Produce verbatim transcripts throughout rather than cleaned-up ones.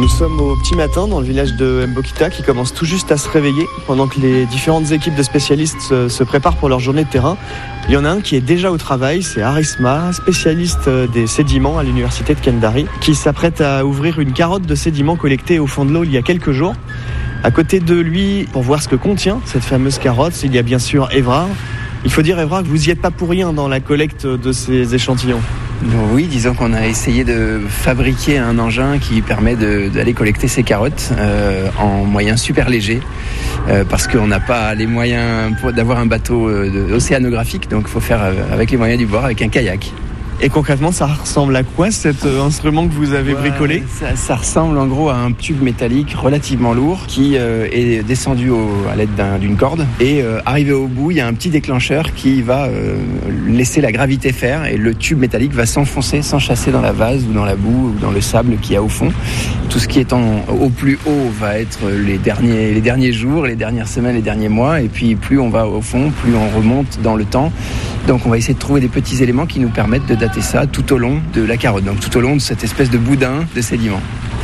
Nous sommes au petit matin dans le village de Mbokita qui commence tout juste à se réveiller pendant que les différentes équipes de spécialistes se, se préparent pour leur journée de terrain. Il y en a un qui est déjà au travail, c'est Arisma, spécialiste des sédiments à l'université de Kendari, qui s'apprête à ouvrir une carotte de sédiments collectés au fond de l'eau il y a quelques jours. À côté de lui, pour voir ce que contient cette fameuse carotte, il y a bien sûr Évrard. Il faut dire, Évrard, que vous n'y êtes pas pour rien dans la collecte de ces échantillons. Oui, disons qu'on a essayé de fabriquer un engin qui permet de, d'aller collecter ces carottes euh, en moyens super légers euh, parce qu'on n'a pas les moyens pour, d'avoir un bateau euh, océanographique, donc il faut faire euh, avec les moyens du bord, avec un kayak. Et concrètement, ça ressemble à quoi cet euh, instrument que vous avez ouais, bricolé ? ça, ça ressemble en gros à un tube métallique relativement lourd qui euh, est descendu au, à l'aide d'un, d'une corde. Et euh, arrivé au bout, il y a un petit déclencheur qui va euh, laisser la gravité faire et le tube métallique va s'enfoncer, s'enchasser dans la vase ou dans la boue ou dans le sable qu'il y a au fond. Tout ce qui est en, au plus haut va être les derniers, les derniers jours, les dernières semaines, les derniers mois. Et puis plus on va au fond, plus on remonte dans le temps. Donc on va essayer de trouver des petits éléments qui nous permettent de dater ça tout au long de la carotte, donc tout au long de cette espèce de boudin de sédiments.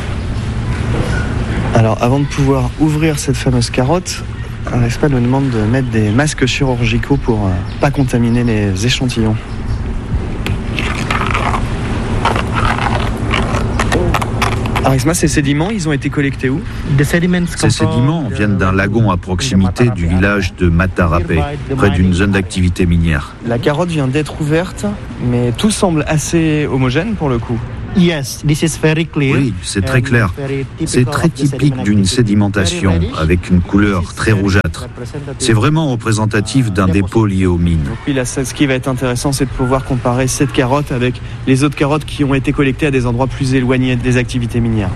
Alors avant de pouvoir ouvrir cette fameuse carotte, Arisma nous demande de mettre des masques chirurgicaux pour euh, pas contaminer les échantillons. Arisma, ces sédiments, ils ont été collectés où ? Ces sédiments viennent d'un lagon à proximité du village de Matarapé, près d'une zone d'activité minière. La carotte vient d'être ouverte, mais tout semble assez homogène pour le coup. Oui, c'est très clair. C'est très typique d'une sédimentation, avec une couleur très rougeâtre. C'est vraiment représentatif d'un dépôt lié aux mines. Donc oui, là, ce qui va être intéressant, c'est de pouvoir comparer cette carotte avec les autres carottes qui ont été collectées à des endroits plus éloignés des activités minières.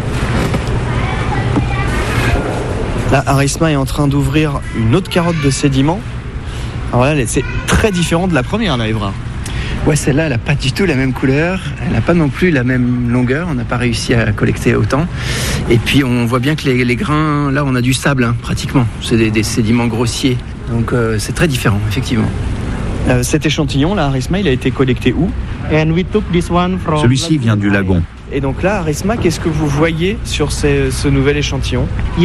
Là, Arisma est en train d'ouvrir une autre carotte de sédiments. Alors là, c'est très différent de la première, là, Évrard. Ouais, celle-là, elle n'a pas du tout la même couleur, elle n'a pas non plus la même longueur, on n'a pas réussi à collecter autant. Et puis on voit bien que les, les grains, là on a du sable hein, pratiquement, c'est des, des sédiments grossiers, donc euh, c'est très différent effectivement. Euh, cet échantillon là, Arisma, il a été collecté où ? Celui-ci vient du lagon. Et donc là, Arisma, qu'est-ce que vous voyez sur ces, ce nouvel échantillon ? On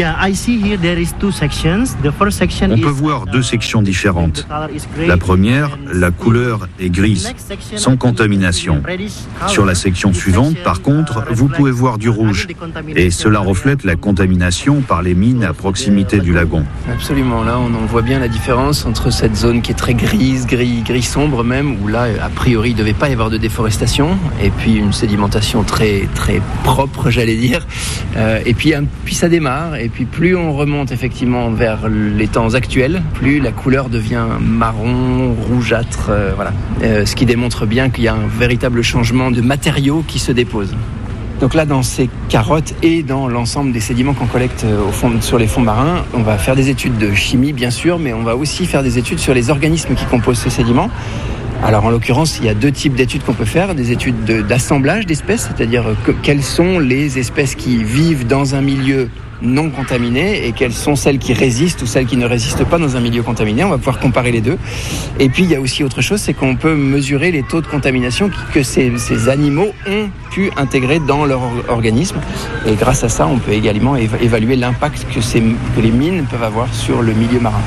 peut voir deux sections différentes. La première, la couleur est grise, sans contamination. Sur la section suivante, par contre, vous pouvez voir du rouge. Et cela reflète la contamination par les mines à proximité du lagon. Absolument, là on en voit bien la différence entre cette zone qui est très grise, gris, gris sombre même, où là, a priori, il ne devait pas y avoir de déforestation, et puis une sédimentation très très propre, j'allais dire. Euh, et puis, un, puis ça démarre. Et puis plus on remonte effectivement vers les temps actuels, plus la couleur devient marron, rougeâtre. Euh, voilà. Euh, ce qui démontre bien qu'il y a un véritable changement de matériaux qui se déposent. Donc là, dans ces carottes et dans l'ensemble des sédiments qu'on collecte au fond, sur les fonds marins, on va faire des études de chimie, bien sûr, mais on va aussi faire des études sur les organismes qui composent ces sédiments. Alors en l'occurrence, il y a deux types d'études qu'on peut faire, des études de, d'assemblage d'espèces, c'est-à-dire que, quelles sont les espèces qui vivent dans un milieu non contaminé et quelles sont celles qui résistent ou celles qui ne résistent pas dans un milieu contaminé. On va pouvoir comparer les deux. Et puis il y a aussi autre chose, c'est qu'on peut mesurer les taux de contamination que ces, ces animaux ont pu intégrer dans leur organisme. Et grâce à ça, on peut également évaluer l'impact que, ces, que les mines peuvent avoir sur le milieu marin.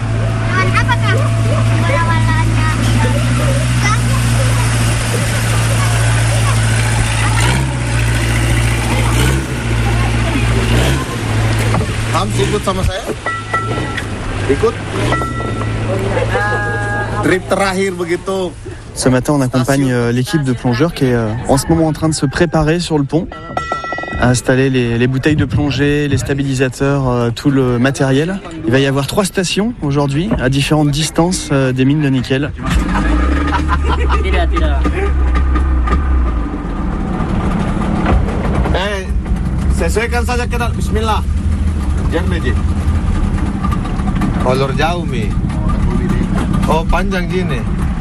Ikut sama saya. Ikut. Trip terakhir begitu. Ce matin, on accompagne l'équipe de plongeurs qui est en ce moment en train de se préparer sur le pont à installer les, les bouteilles de plongée, les stabilisateurs, tout le matériel. Il va y avoir trois stations aujourd'hui à différentes distances des mines de nickel. Eh, sesuaikan saja kita. Bismillah. Jangan meje. Kolor jauh mi. Oh panjang gini.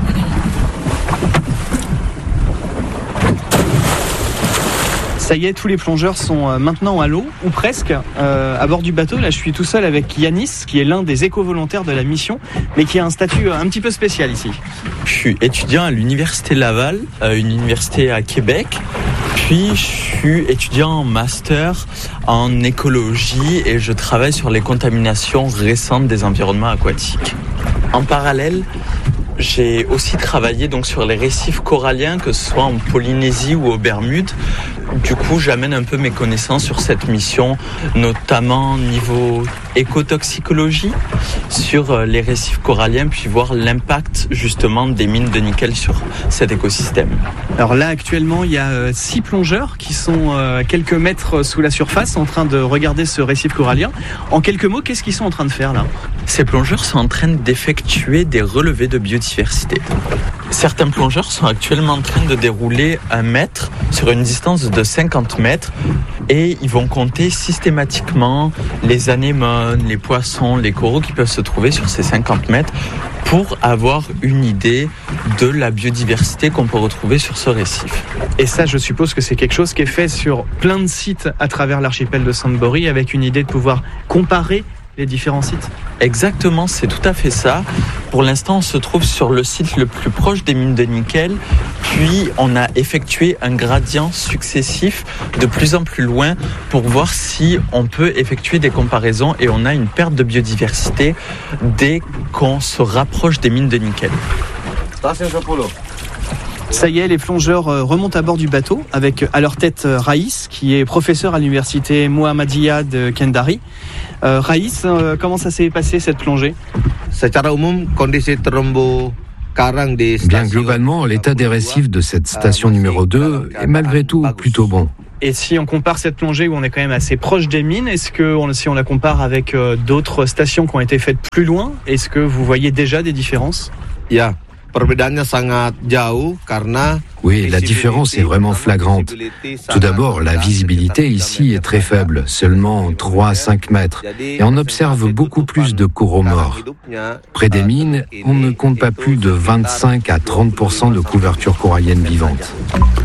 Ça y est, tous les plongeurs sont maintenant à l'eau, ou presque, euh, à bord du bateau. Là, je suis tout seul avec Yanis, qui est l'un des éco-volontaires de la mission, mais qui a un statut un petit peu spécial ici. Je suis étudiant à l'université Laval, euh, une université à Québec. Puis je suis étudiant en master en écologie et je travaille sur les contaminations récentes des environnements aquatiques. En parallèle, j'ai aussi travaillé donc sur les récifs coralliens, que ce soit en Polynésie ou aux Bermudes. Du coup, j'amène un peu mes connaissances sur cette mission, notamment niveau écotoxicologie, sur les récifs coralliens, puis voir l'impact justement des mines de nickel sur cet écosystème. Alors là, actuellement, il y a euh, six plongeurs qui sont euh, quelques mètres sous la surface en train de regarder ce récif corallien. En quelques mots, qu'est-ce qu'ils sont en train de faire là ? Ces plongeurs sont en train d'effectuer des relevés de biodiversité. Certains plongeurs sont actuellement en train de dérouler un mètre sur une distance de cinquante mètres et ils vont compter systématiquement les anémones, les poissons, les coraux qui peuvent se trouver sur ces cinquante mètres pour avoir une idée de la biodiversité qu'on peut retrouver sur ce récif. Et ça, je suppose que c'est quelque chose qui est fait sur plein de sites à travers l'archipel de Santborrey avec une idée de pouvoir comparer les différents sites. Exactement, c'est tout à fait ça. Pour l'instant, on se trouve sur le site le plus proche des mines de nickel, puis on a effectué un gradient successif de plus en plus loin pour voir si on peut effectuer des comparaisons et on a une perte de biodiversité dès qu'on se rapproche des mines de nickel. Ça y est, les plongeurs remontent à bord du bateau avec à leur tête Raïs, qui est professeur à l'université Muhammadiyah de Kendari. Euh, Raïs, euh, comment ça s'est passé cette plongée ? Bien globalement, l'état des récifs de cette station numéro deux est malgré tout plutôt bon. Et si on compare cette plongée où on est quand même assez proche des mines, est-ce que on, si on la compare avec euh, d'autres stations qui ont été faites plus loin, est-ce que vous voyez déjà des différences ? Yeah. Oui, la différence est vraiment flagrante. Tout d'abord, la visibilité ici est très faible, seulement trois à cinq mètres, et on observe beaucoup plus de coraux morts. Près des mines, on ne compte pas plus de vingt-cinq à trente pour cent de couverture corallienne vivante.